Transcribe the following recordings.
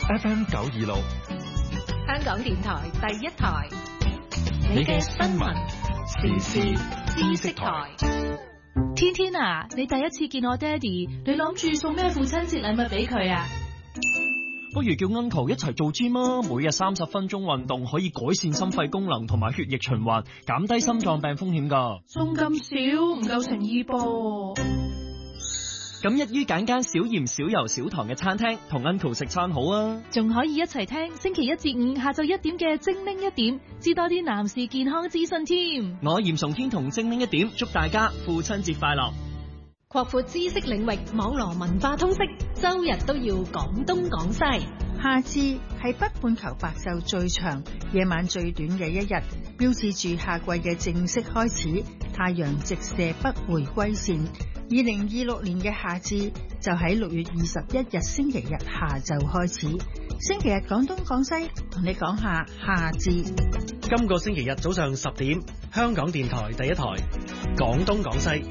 FM 926， 香港電台第一台， 你嘅新聞時事知識台。 天天啊，你第一次見我爹哋，你諗住送咩父親節禮物俾佢啊？ 不如叫 Uncle 一齊做 gym 啊！每日30分鐘運動可以改善心肺功能同埋血液循環，減低心臟病風險㗎。 送咁少唔夠誠意噃。 咁一於揀間少鹽少油少糖嘅餐廳，同 Uncle 食餐好啊！ 仲可以一齊聽星期1至5下晝1點嘅精靈一點，知多啲男士健康資訊添。 我嚴崇天同精靈一點，祝大家父親節快樂！ 擴闊知識領域，網羅文化通識，周日都要講東講西。 夏至係北半球白晝最長、夜晚最短嘅一日，標誌住夏季嘅正式開始。太陽直射北回歸線。2026年嘅夏至就喺6月21日星期日下晝開始。星期日講東講西，同你講下夏至。 今個星期日早上10點，香港電台第一台講東講西。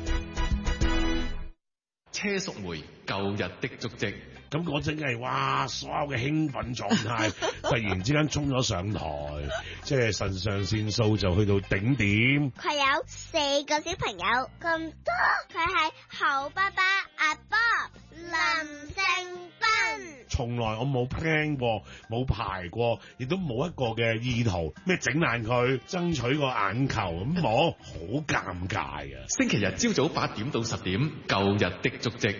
車淑梅舊日的足跡， 咁嗰陣係哇，所有嘅興奮狀態突然之間衝咗上台，即係腎上腺素就去到頂點。 佢有4個小朋友咁多，佢係猴爸爸阿 Bob 林盛斌。 從來我冇 plan 過，冇排過，亦都冇一個嘅意圖咩整爛佢，爭取個眼球咁冇，好尷尬啊！ 星期日朝早8點到10點，舊日的足跡。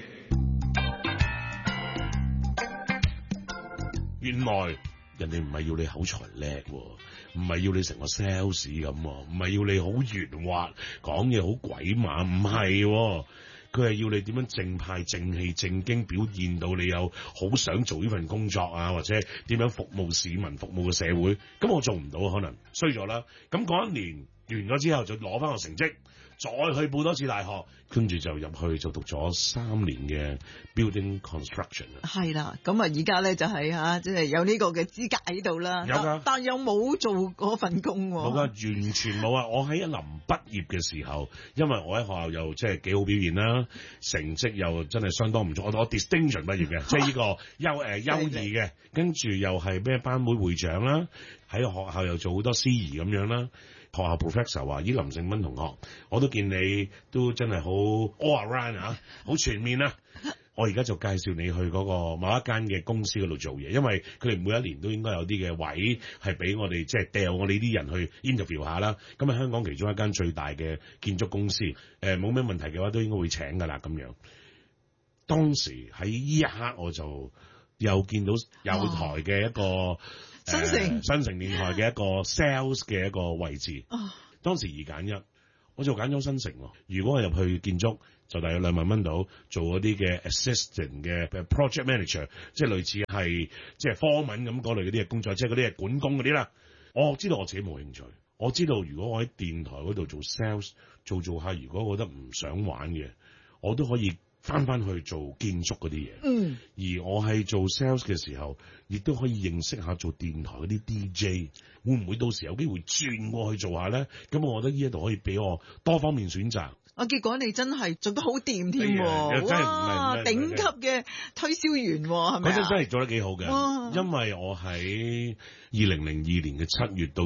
原來人哋唔係要你口才叻，唔係要你成個 sales 咁，唔係要你好圓滑，講嘢好鬼馬，唔係，佢係要你點樣正派、正氣、正經表現到你有好想做呢份工作啊，或者點樣服務市民、服務個社會。咁我做唔到，可能衰咗啦。咁嗰一年完咗之後，就攞翻個成績，再去報多次大學，跟住就入去就讀咗3年嘅 building construction。 係啦，咁啊而家咧就係吓，即係有呢個嘅資格喺度啦。 有噶， 但又冇做嗰份工。 冇噶，完全冇啊！我喺一臨畢業嘅時候，因為我喺學校又即係幾好表現啦，成績又真係相當唔錯，我 distinction 畢業嘅，即係呢個優異嘅，跟住又係咩班會會長啦，喺學校又做好多司儀咁樣啦。學校 professor 話：林盛斌同學，我都見你都真係好 all around 啊，好全面啊！我而家就介紹你去嗰個某一間嘅公司嗰度做嘢，因為佢哋每一年都應該有啲嘅位係俾我哋即係掉我哋啲人去 interview 下啦。咁啊，香港其中一間最大嘅建築公司，冇咩問題嘅話都應該會請㗎啦。咁樣當時喺呢一刻我就又見到有台嘅一個。新城電台嘅一個 sales 嘅一個位置，當時2揀1，我就揀咗新城。如果我入去建築，就大約2萬蚊到，做嗰啲嘅 assistant 嘅 project manager， 即係類似係即係科文咁嗰類嗰啲嘅工作，即係嗰啲係管工嗰啲啦。我知道我自己冇興趣，我知道如果我喺電台嗰度做 sales 做下，如果我覺得唔想玩嘅，我都可以翻去做建築嗰啲嘢，而我係做 sales 嘅時候，亦都可以認識下做電台嗰啲 DJ， 會唔會到時有機會轉過去做下咧？咁我覺得呢一度可以俾我多方面選擇。 結果你真係做得好掂添，哇！頂級嘅推銷員係咪啊？嗰陣真係做得幾好嘅，因為我喺2002年嘅7月到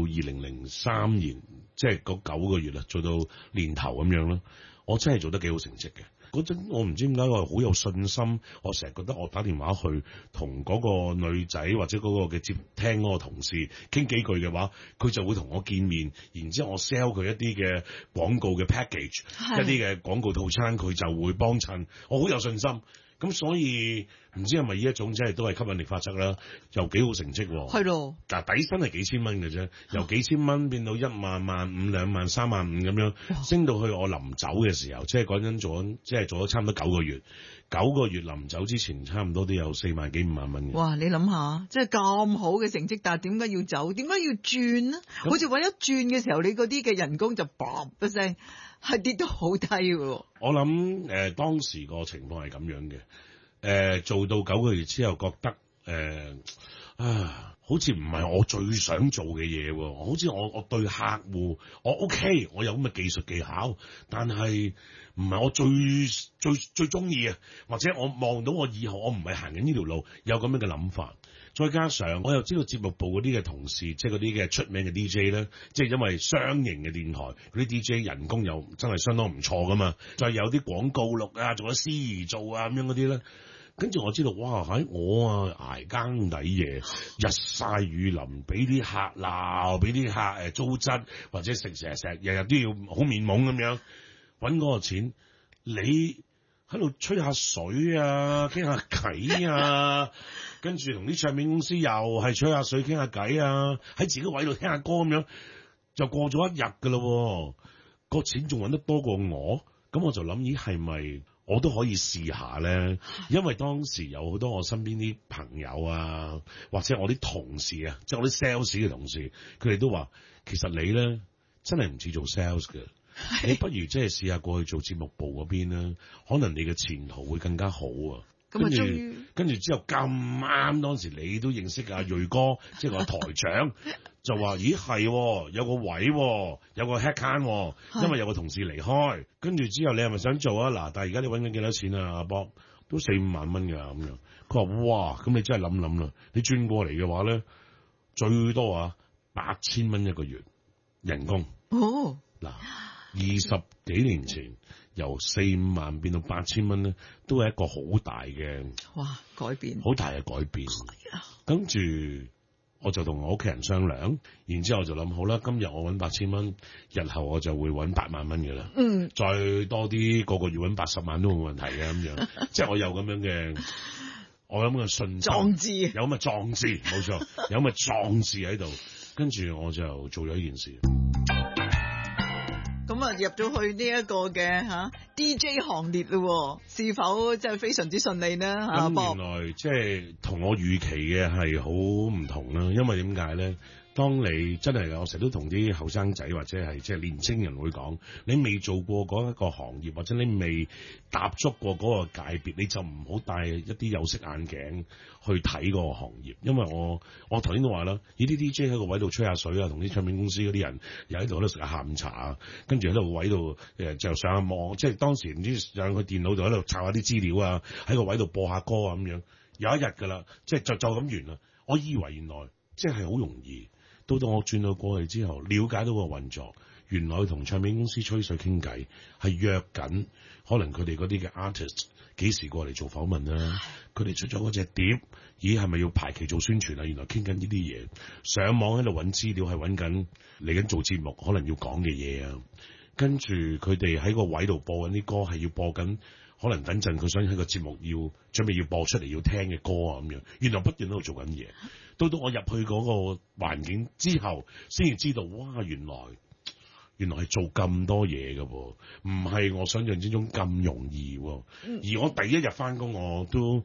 2003年，即係嗰9個月啦，做到年頭咁樣啦，我真係做得幾好成績嘅。嗰陣我唔知點解我好有信心，我成日覺得我打電話去同嗰個女仔或者嗰個嘅接聽嗰個同事傾幾句嘅話，佢就會同我見面，然之後我 sell 佢一啲嘅廣告嘅 package， 一啲嘅廣告套餐，佢就會幫襯，我好有信心。咁所以唔知係咪呢一種即係都係吸引力法則啦，又幾好成績喎。 係咯， 但底薪係幾千蚊嘅啫，由幾千蚊變到1萬、15000、2萬、3萬5咁樣，升到去我臨走嘅時候，即係嗰陣做咗差唔多9個月，9個月臨走之前，差唔多都有4萬幾5萬蚊嘅。 哇！你諗下，即係咁好嘅成績，但係點解要走？點解要轉呢？好似為咗轉嘅時候，你嗰啲嘅人工就嘭一聲係跌得好低喎。 我諗當時個情況係咁樣嘅，做到9個月之後覺得好似唔係我最想做嘅嘢喎，好似我對客戶我 OK， 我有咁嘅技術技巧，但係唔係我最中意啊，或者我望到我以後我唔係行緊呢條路，有咁樣嘅諗法。再加上我又知道節目部嗰啲嘅同事，即係嗰啲嘅出名嘅 DJ 咧，即係因為商營嘅電台嗰啲 DJ 人工又真係相當唔錯噶嘛，再有啲廣告錄啊，仲有司儀做啊咁樣嗰啲咧。跟住我知道，哇！我捱更抵夜，日曬雨淋，俾啲客鬧，俾啲客糟質，或者成日日都要好面懵咁樣揾嗰個錢。你喺度吹下水啊，傾下偈啊，跟住同啲唱片公司又係吹下水傾下偈啊，喺自己位度聽下歌咁樣，就過咗一日㗎咯。個錢仲揾得多過我，咁我就諗，咦係咪？我都可以試下咧，因為當時有好多我身邊啲朋友啊，或者我啲同事啊，即係我啲 sales 嘅同事，佢哋都話，其實你咧真係唔似做 sales 嘅，你不如即係試下過去做節目部嗰邊啦，可能你嘅前途會更加好啊。跟住之後咁啱，當時你都認識阿瑞哥，即係個台長，就話：咦係，有個位，有個 head count，因為有個同事離開。跟住之後你係咪想做啊？嗱，但係而家你揾緊幾多錢啊？阿博都4-5萬蚊㗎咁樣。佢話：哇，咁你真係諗啦，你轉過嚟嘅話咧，最多8000蚊一個月人工。 哦， 嗱，20幾年前。由4-5萬變到8000蚊咧，都係一個好大嘅改變， 好大嘅改變。跟住我就同我屋企人商量，然之後就諗好啦，今日我揾8000蚊，日後我就會揾8萬蚊嘅啦。再多啲個月揾80萬都冇問題嘅咁樣，即係我有咁樣嘅，我有咁嘅信心， 壯志， 有咁嘅壯志，冇錯，有咁嘅壯志喺度。跟住我就做咗呢件事。 咁啊，入咗去呢一個嘅DJ 行列咯，是否真係非常之順利呢？ 咁原來即係同我預期嘅係好唔同啦，因為點解咧？當你真係，我成日都同啲後生仔或者係即係年青人會講，你未做過嗰一個行業，或者你未踏足過嗰個界別，你就唔好戴一啲有色眼鏡去睇嗰個行業。因為我頭先都話啦，呢啲 DJ 喺個位度吹下水啊，同啲唱片公司嗰啲人又喺度食下下午茶啊，跟住喺度位度就上下網，即係當時唔知上佢電腦度喺度查下啲資料啊，喺個位度播下歌啊咁樣。有一日㗎啦，即係就咁完啦。我以為原來即係好容易。到我轉到過去之後，了解到個運作，原來同唱片公司吹水傾偈，係約緊，可能佢哋嗰啲嘅 artist 幾時過嚟做訪問啦？佢哋出咗嗰隻碟，咦係咪要排期做宣傳啊？原來傾緊呢啲嘢，上網喺度揾資料，係揾緊嚟緊做節目可能要講嘅嘢啊。跟住佢哋喺個位度播緊啲歌，係要播緊，可能等陣佢想喺個節目要準備要播出嚟要聽嘅歌啊咁樣。原來不斷喺度做緊嘢。到我入去嗰個環境之後，先至知道，哇！原來係做咁多嘢嘅喎，唔係我想象之中咁容易喎。而我第一日返工，我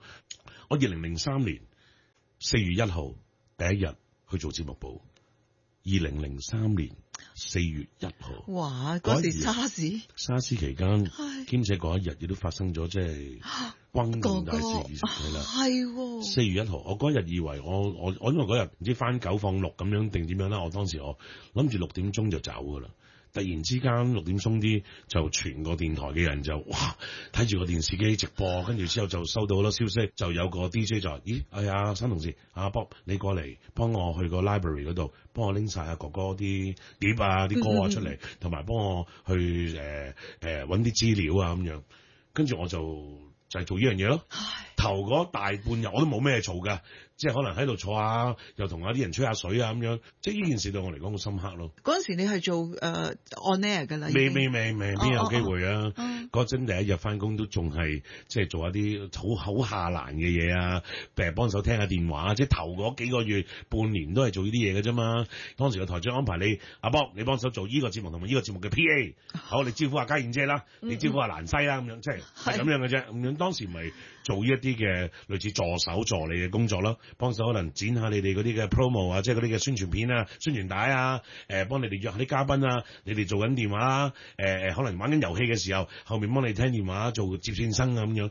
2003年4月1號第一日去做節目部。2003年4月1號，哇！ 嗰時沙士期間， 兼且嗰一日亦都發生咗即係轟動大事係啦。 係喎。4 月1號，我嗰日以為我因為嗰日唔知翻9放6咁樣定點樣啦，我當時我諗住6點鐘就走㗎啦。突然之間6點鬆啲，就全個電台嘅人就哇睇住個電視機直播，跟住之後就收到好多消息，就有個 DJ 就話：咦，哎呀，新同事，阿 Bob 你過嚟幫我去個 library 嗰度，幫我拎晒阿哥哥啲碟啊、啲歌啊出嚟，同埋幫我去揾啲資料啊咁樣。跟住我就係做呢樣嘢咯。頭嗰大半日我都冇咩做㗎。即係可能喺度坐下，又同啲人吹下水啊咁樣，即係呢件事對我嚟講好深刻咯。 嗰陣時你係做on air 㗎啦， 未邊有機會啊？嗰陣第一日翻工都仲係即係做一啲好下欄嘅嘢啊，譬如幫手聽下電話，即係頭嗰幾個月半年都係做呢啲嘢嘅啫嘛。當時個台長安排你阿 Bob，你幫手做呢個節目同埋呢個節目嘅 PA， 好，你招呼下家燕姐啦，你招呼下蘭西啦咁樣，即係咁樣嘅啫。咁樣當時咪做呢一啲嘅類似助手助理嘅工作咯。幫手可能剪下你哋嗰啲嘅 promo 啊，即係嗰啲嘅宣傳片啊、宣傳帶啊，幫你哋約下啲嘉賓啊，你哋做緊電話啦，可能玩緊遊戲嘅時候，後面幫你聽電話做接線生啊咁樣，呢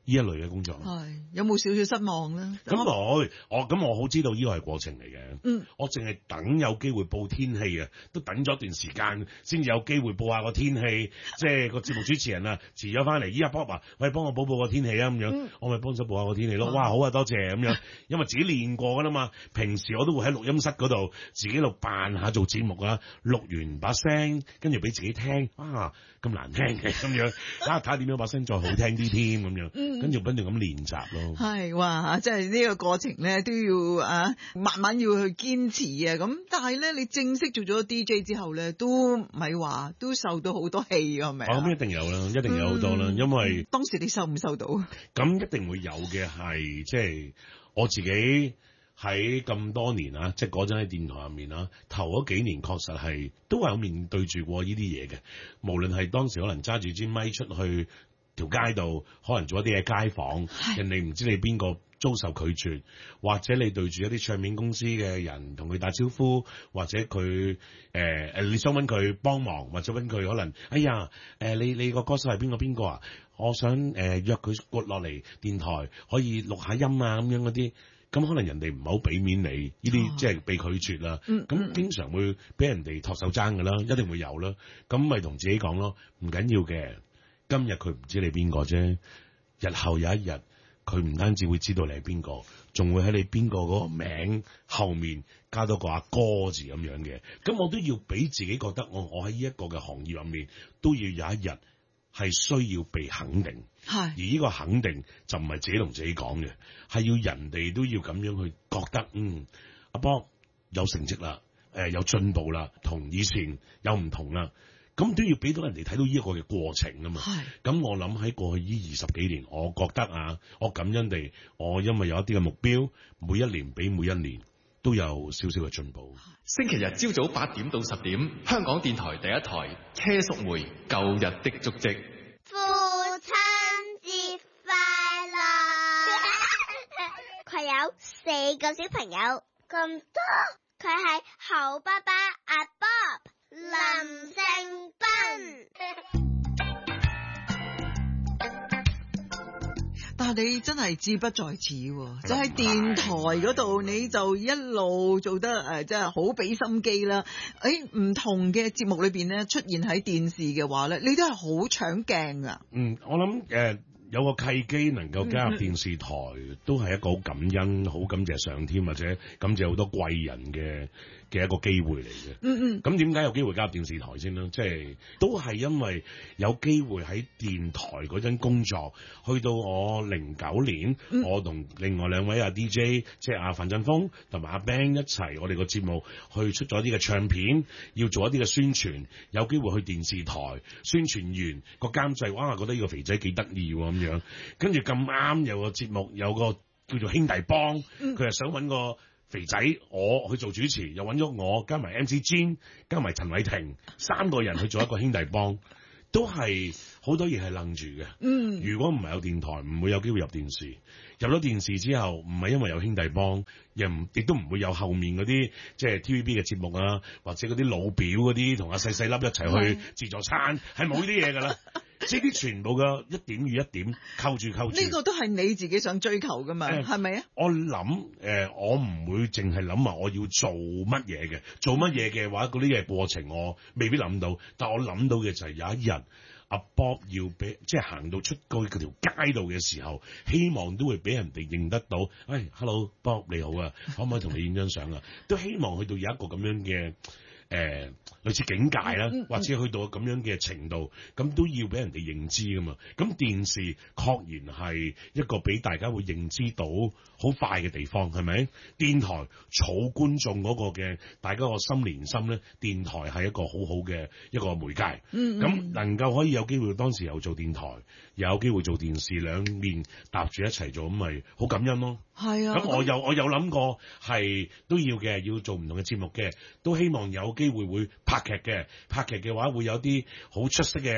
一類嘅工作。 係有冇少少失望咧？ 咁我好知道呢個係過程嚟嘅。我淨係等有機會報天氣啊，都等咗一段時間先至有機會報下個天氣。即係個節目主持人啊，遲咗翻嚟，依家 Bob 啊，喂，幫我報個天氣啊咁樣，我咪幫手報下個天氣咯。哇，好啊，多謝咁樣，因為自己練過噶啦嘛。平時我都會喺錄音室嗰度自己度扮下做節目啊，錄完把聲跟住俾自己聽，哇，咁難聽嘅咁樣，睇下點樣把聲再好聽啲添咁樣，跟住不斷咁練習咯。 係哇，即係呢個過程咧都要慢慢要去堅持啊。咁但係咧，你正式做咗 DJ 之後咧，都咪話都受到好多氣係咪？ 咁一定有啦，一定有好多啦，因為當時你收唔收到？ 咁一定會有嘅係，即係我自己喺咁多年啊，即係嗰陣喺電台入面啊，頭嗰幾年確實係都係有面對住過呢啲嘢嘅。無論係當時可能揸住支咪出去條街度，可能做一啲嘅街訪，人哋唔知你邊個遭受拒絕，或者你對住一啲唱片公司嘅人同佢打招呼，或者佢你想揾佢幫忙，或者揾佢可能，哎呀你個歌手係邊個啊？我想約佢過落嚟電台可以錄下音啊咁樣嗰啲。咁可能人哋唔係好俾面你，呢啲即係被拒絕啦。咁經常會俾人哋托手踭㗎啦，一定會有啦。咁咪同自己講咯，唔緊要嘅。今日佢唔知你邊個啫，日後有一日佢唔單止會知道你係邊個，仲會喺你邊個嗰個名後面加多個阿哥字咁樣嘅。咁我都要俾自己覺得我喺呢一個嘅行業入面都要有一日係需要被肯定。而呢個肯定就唔係自己同自己講嘅，係要人哋都要咁樣去覺得，阿波有成績啦，有進步啦，同以前有唔同啦，咁都要俾到人哋睇到呢一個嘅過程啊嘛。咁我諗喺過去呢20幾年，我覺得我感恩地，我因為有一啲嘅目標，每一年比每一年都有少少嘅進步。 星期日朝早8點到10點，香港電台第一台車淑梅舊日的足跡。 父親節快樂！佢有4個小朋友咁多，佢係好爸爸阿 Bob 林盛斌。 但係你真係志不在此喎，就喺電台嗰度你就一路做得真係好俾心機啦。唔同嘅節目裏邊咧出現喺電視嘅話咧，你都係好搶鏡噶。 我諗有個契機能夠加入電視台，都係一個好感恩、好感謝上天，或者感謝好多貴人嘅一個機會嚟嘅。咁點解有機會加入電視台先啦？即係都係因為有機會喺電台嗰陣工作，去到我09年，我同另外2位阿 DJ， 即係阿范振鋒同埋阿 Ben 一齊，我哋個節目去出咗啲嘅唱片，要做一啲嘅宣傳，有機會去電視台宣傳完個監製，哇，覺得呢個肥仔幾得意喎咁樣，跟住咁啱有個節目有個叫做兄弟幫，佢係想揾個肥仔我去做主持，又揾咗我加埋 MC Jin 加埋陳偉霆3個人去做一個兄弟幫，都係好多嘢係愣住嘅。如果唔係有電台，唔會有機會入電視。入咗電視之後，唔係因為有兄弟幫，亦都唔會有後面嗰啲即係 TVB 嘅節目啊，或者嗰啲老表嗰啲同阿細細粒一齊去自助餐，係冇呢啲嘢㗎啦。即係啲全部嘅一點與一點扣住。 呢個都係你自己想追求㗎嘛？係咪啊？ 我諗我唔會淨係諗話我要做乜嘢嘅，做乜嘢嘅話嗰啲嘢過程我未必諗到，但我諗到嘅就係有一日阿 Bob 要俾即係行到出去嗰條街道嘅時候，希望都會俾人哋認得到。Hello Bob 你好啊，可唔可以同你影張相啊？都希望去到有一個咁樣嘅類似境界啦，或者去到咁樣嘅程度，咁都要俾人哋認知噶嘛。咁電視確然係一個俾大家會認知到好快嘅地方，係咪？電台儲觀眾嗰個嘅大家個心連心咧，電台係一個好好嘅一個媒介。咁能夠可以有機會當時又做電台，又有機會做電視，兩面搭住一齊做，咁咪好感恩咯。係啊。咁我有諗過係都要嘅，要做唔同嘅節目嘅，都希望有機會會拍劇嘅話會有啲好出色嘅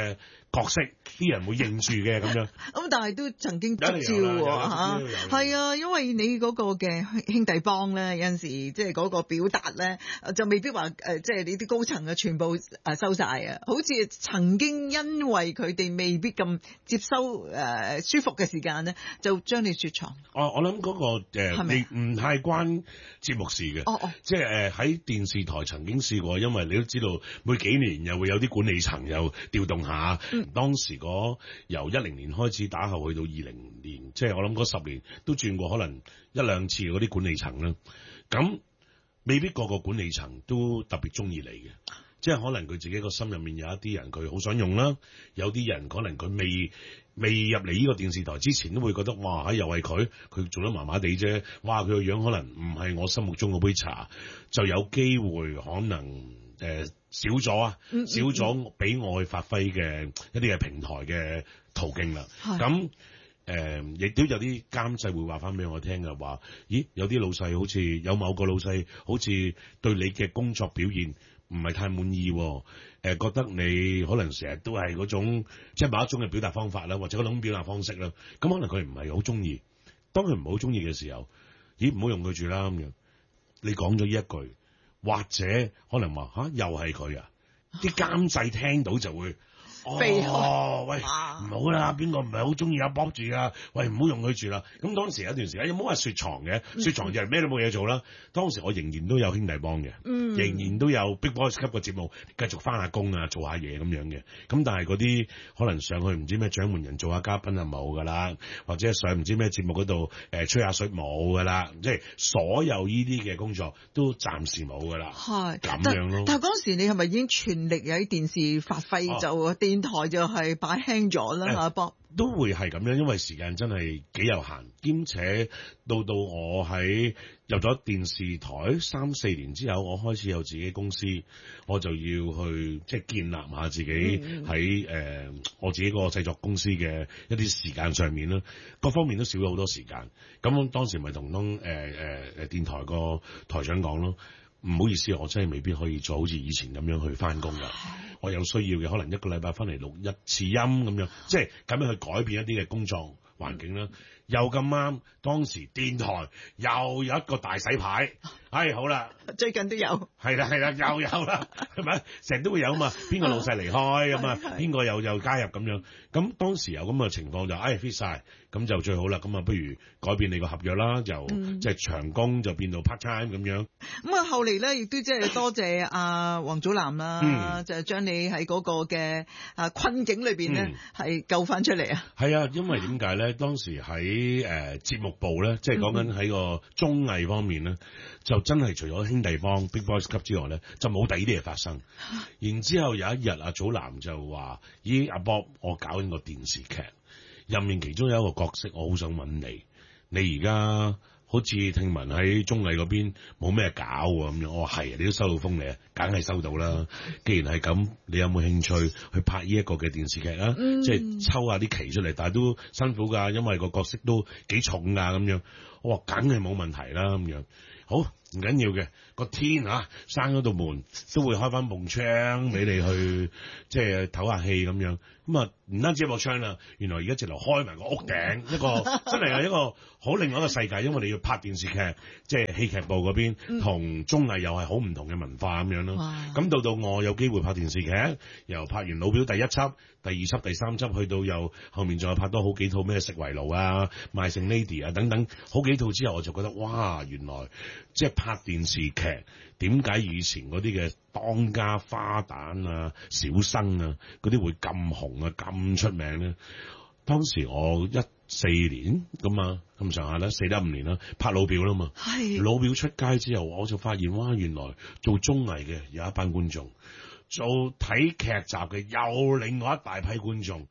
角色，啲人會認住嘅咁樣。 咁但係都曾經出招喎嚇，係啊，因為你嗰個嘅兄弟幫咧，有陣時即係嗰個表達咧，就未必話即係你啲高層嘅全部收晒啊。好似曾經因為佢哋未必咁接收舒服嘅時間咧，就將你雪藏。 我諗嗰個你唔太關節目事嘅，即係喺電視台曾經試過，因為你都知道每幾年又會有啲管理層又調動下。當時由10年開始打後去到20年，即係我諗嗰10年都轉過可能1、2次嗰啲管理層啦。咁未必個個管理層都特別中意你嘅，即係可能佢自己個心入面有一啲人佢好想用啦，有啲人可能佢未入嚟呢個電視台之前都會覺得哇，又係佢做得麻麻地啫，哇佢個樣可能唔係我心目中嗰杯茶，就有機會可能少咗俾我去發揮嘅一啲嘅平台嘅途徑啦。咁亦都有啲監製會話翻俾我聽嘅，話咦有啲老細好似有某個老細好似對你嘅工作表現唔係太滿意，覺得你可能成日都係嗰種即係某一種嘅表達方法啦，或者嗰種表達方式啦，咁可能佢唔係好中意。當佢唔係好中意嘅時候，咦唔好用佢住啦咁樣。你講咗呢一句，或者可能話又係佢啊，啲監製聽到就會。喂，唔好啦，邊個唔係好中意阿 Bob 住啊？喂，唔好用佢住啦。咁當時有一段時間，有冇話雪藏嘅？雪藏就係咩都冇嘢做啦。當時我仍然都有兄弟幫嘅，仍然都有 Big Boys 級嘅節目，繼續翻下工啊，做下嘢咁樣嘅。咁但係嗰啲可能上去唔知咩獎門人做下嘉賓就冇噶啦，或者上唔知咩節目嗰度吹下水冇噶啦，即係所有呢啲嘅工作都暫時冇噶啦。係咁樣咯。但係嗰時你係咪已經全力喺電視發揮就電台就係擺輕咗啦嚇，Bob 都會係咁樣，因為時間真係幾有限，兼且到我喺入咗電視台3、4年之後，我開始有自己公司，我就要去即係建立下自己喺我自己個製作公司嘅一啲時間上面啦，各方面都少咗好多時間。咁當時咪同電台個台長講咯。唔好意思，我真係未必可以再好似以前咁樣去翻工㗎。我有需要嘅，可能1個禮拜翻嚟錄1次音咁樣，即係咁樣去改變一啲嘅工作環境啦。又咁啱，當時電台又有一個大洗牌，好啦， 最近都有， 係啦，又有啦，係咪？成日都會有啊嘛，邊個老細離開咁啊，邊個又加入咁樣。咁當時有咁嘅情況就fit 晒，咁就最好啦。咁啊，不如改變你個合約啦，由即係長工就變到 part time 咁樣。 咁啊，後嚟咧亦都即係多謝阿黃祖藍啦，就將你喺嗰個嘅困境裏邊咧係救翻出嚟啊。係啊， 因為點解咧？當時喺節目部咧，即係講緊喺個綜藝方面咧，就真係除咗兄弟幫 Big Boys 級之外咧，就冇第二啲嘢發生。然之後有一日，阿祖藍就話：咦，阿 Bob，我搞緊個電視劇，入面其中有一個角色，我好想揾你。你而家好似聽聞喺綜藝嗰邊冇咩搞喎咁樣。我話係啊，你都收到風嚟啊，梗係收到啦。既然係咁，你有冇興趣去拍呢一個嘅電視劇啊？即係抽下啲期出嚟，但係都辛苦㗎，因為個角色都幾重㗎咁樣。我話梗係冇問題啦咁樣。好，唔緊要嘅，個天生咗道門，都會開翻埲窗俾你去即係唞下氣咁樣。咁啊，唔單止一幕窗啦，原來而家直頭開埋個屋頂，一個真係係一個好另外一個世界，因為你要拍電視劇，即係戲劇部嗰邊同綜藝又係好唔同嘅文化咁樣咯。咁到我有機會拍電視劇，由拍完老表第1輯、第2輯、第3輯，去到又後面仲有拍多好幾套咩食圍爐啊、賣剩 Lady 啊等等好幾套之後，我就覺得哇，原來即係拍電視劇，點解以前嗰啲嘅當家花旦啊、小生啊嗰啲會咁紅啊、咁出名咧？當時我14年咁上下啦，4得5年啦，拍老表啦嘛。老表出街之後，我就發現哇，原來做綜藝嘅有一班觀眾，做睇劇集嘅又另外一大批觀眾。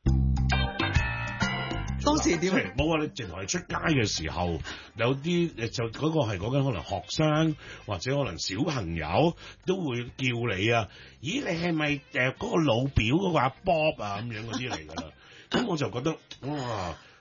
當時點嚟？冇啊！你直頭係出街嘅時候，有啲就嗰個係講緊可能學生或者可能小朋友都會叫你啊！咦，你係咪嗰個老表嗰個阿 Bob 啊咁樣嗰啲嚟㗎啦？咁我就覺得哇！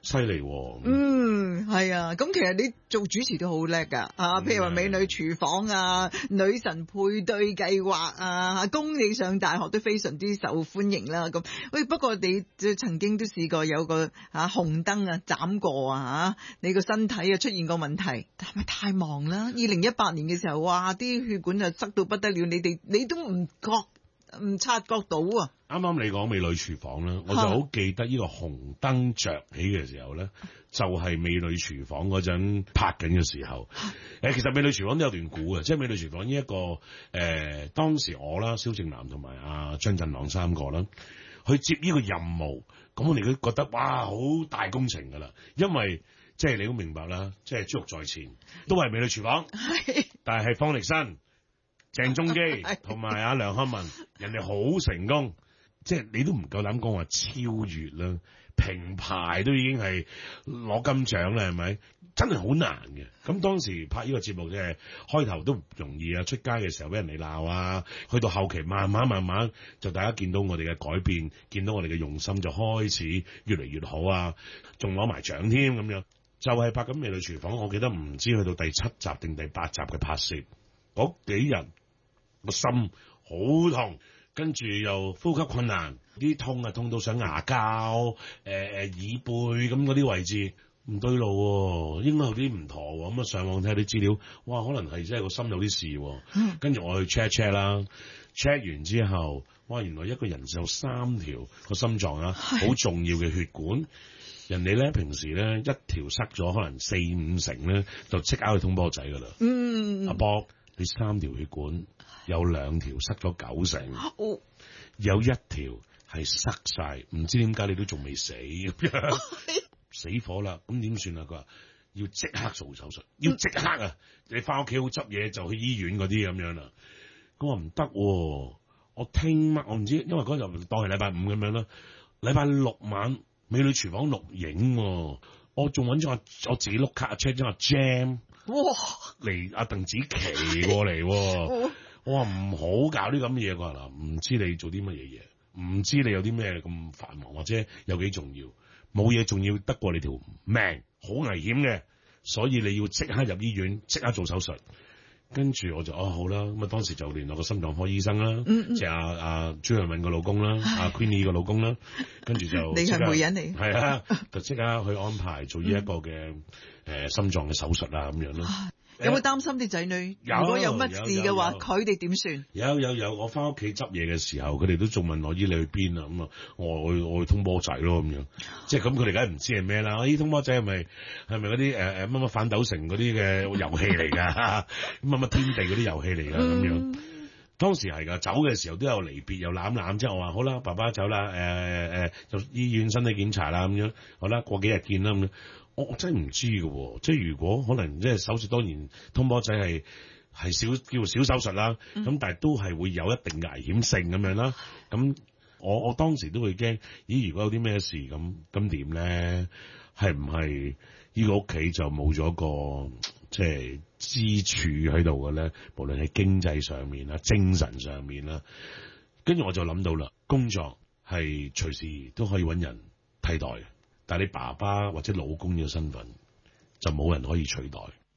犀利喎。 係啊，咁其實你做主持都好叻㗎譬如話美女廚房啊、女神配對計劃啊、公理上大學都非常之受歡迎啦。咁喂，不過你曾經都試過有個紅燈啊斬過你個身體出現過問題，係咪太忙啦？2018年嘅時候，哇，啲血管就塞到不得了，你都唔察覺到啊！ 啱啱你講美女廚房啦，我就好記得呢個紅燈着起嘅時候咧，就係美女廚房嗰陣拍緊嘅時候。其實美女廚房都有段故嘅，即係美女廚房呢一個當時我啦、蕭正楠同埋阿張振朗三個啦，去接呢個任務，咁我哋都覺得哇好大工程㗎啦，因為即係你都明白啦，即係豬肉在前都係美女廚房，但係方力申、鄭中基同埋阿梁漢文，人哋好成功。即係你都唔夠膽講話超越啦，平排都已經係攞金獎啦，係咪？真係好難嘅。咁當時拍呢個節目嘅開頭都唔容易啊，出街嘅時候俾人哋鬧啊，去到後期慢慢就大家見到我哋嘅改變，見到我哋嘅用心，就開始越嚟越好啊，仲攞埋獎添咁樣。就係拍緊美女廚房，我記得唔知去到第7集定第8集嘅拍攝，嗰幾日個心好痛。跟住又呼吸困難，啲痛啊痛到上牙膠、耳背咁嗰啲位置唔對路喎，應該有啲唔妥喎。咁上網睇下啲資料，哇，可能係真係個心有啲事。跟住我去 check 啦，check 完之後，哇，原來一個人有3條個心臟好重要嘅血管，人哋咧平時咧一條塞咗，可能4-5成咧就即刻去通波仔噶啦。阿波，你3條血管。有2條塞咗9成，有1條係塞晒，唔知點解你都仲未死咁樣，死火啦！咁點算啊？佢話要即刻做手術，要即刻啊！你翻屋企好執嘢就去醫院嗰啲咁樣啦。咁我唔得，我聽晚我唔知，因為嗰日當係禮拜5咁樣啦。禮拜6晚美女廚房錄影，我仲揾咗我自己碌卡 check 咗阿 Jam， 嚟阿鄧紫棋過嚟。我話唔好搞啲咁嘅嘢，佢話嗱，唔知你做啲乜嘢，唔知你有啲咩咁繁忙或者有幾重要，冇嘢重要得過你條命，好危險嘅，所以你要即刻入醫院，即刻做手術。跟住我就好啦，咁當時就聯絡個心臟科醫生啦，即係阿朱慧敏個老公啦，阿 Queenie 個老公啦，跟住就你係媒人嚟， 係啊，就即刻去安排做呢一個嘅心臟嘅手術啊咁樣咯。 有冇擔心啲仔女？如果有乜事嘅話，佢哋點算？ 有，我翻屋企執嘢嘅時候，佢哋都仲問我：咦，你去邊啊？咁啊，我去通波仔咯咁樣。即係咁，佢哋梗係唔知係咩啦。咦，通波仔係咪嗰啲乜反斗城嗰啲嘅遊戲嚟㗎？乜天地嗰啲遊戲嚟㗎咁樣。當時係㗎，走嘅時候都有離別，又攬，之後我話好啦，爸爸走啦，就醫院身體檢查啦咁樣。好啦，過幾日見啦咁樣。我真係唔知嘅喎，即係如果可能即係手術，當然通波仔係叫小手術啦，咁但係都係會有一定嘅危險性咁樣啦。咁我當時都會驚，咦？如果有啲咩事咁點咧？係唔係呢個屋企就冇咗個即係支柱喺度嘅咧？無論係經濟上面啦、精神上面啦，跟住我就諗到啦，工作係隨時都可以揾人替代嘅。但係你爸爸或者老公呢個身份就冇人可以取代。